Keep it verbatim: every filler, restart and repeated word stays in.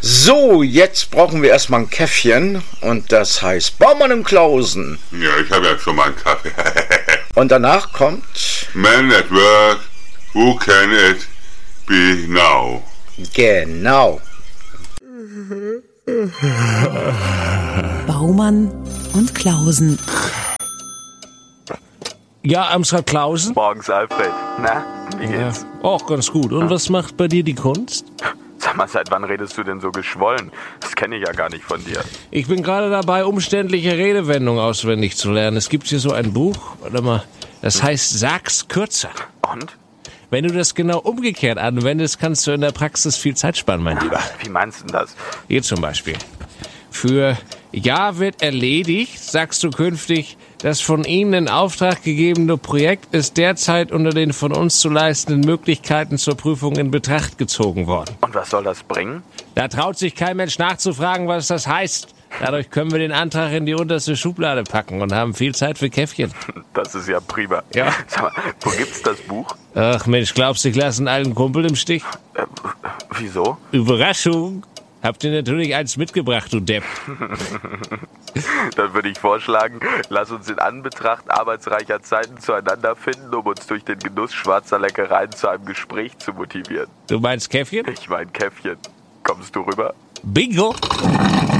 So, jetzt brauchen wir erstmal ein Käffchen und das heißt Baumann und Klausen. Ja, ich habe ja schon mal einen Kaffee. Und danach kommt Man at Work, who can it be now? Genau. Baumann und Klausen. Ja, Amstrad Klausen? Morgens, Alfred. Na, wie geht's? Ja, auch ganz gut. Und was macht bei dir die Kunst? Sag mal, seit wann redest du denn so geschwollen? Das kenne ich ja gar nicht von dir. Ich bin gerade dabei, umständliche Redewendungen auswendig zu lernen. Es gibt hier so ein Buch, warte mal, das heißt Sag's kürzer. Und? Wenn du das genau umgekehrt anwendest, kannst du in der Praxis viel Zeit sparen, mein Lieber. Wie meinst du denn das? Hier zum Beispiel. Für Ja wird erledigt, sagst du künftig, das von Ihnen in Auftrag gegebene Projekt ist derzeit unter den von uns zu leistenden Möglichkeiten zur Prüfung in Betracht gezogen worden. Und was soll das bringen? Da traut sich kein Mensch nachzufragen, was das heißt. Dadurch können wir den Antrag in die unterste Schublade packen und haben viel Zeit für Käffchen. Das ist ja prima. Ja. Sag mal, wo gibt's das Buch? Ach Mensch, glaubst du, ich lasse einen alten Kumpel im Stich? Äh, wieso? Überraschung. Habt ihr natürlich eins mitgebracht, du Depp. Dann würde ich vorschlagen, lass uns in Anbetracht arbeitsreicher Zeiten zueinander finden, um uns durch den Genuss schwarzer Leckereien zu einem Gespräch zu motivieren. Du meinst Käffchen? Ich mein Käffchen. Kommst du rüber? Bingo!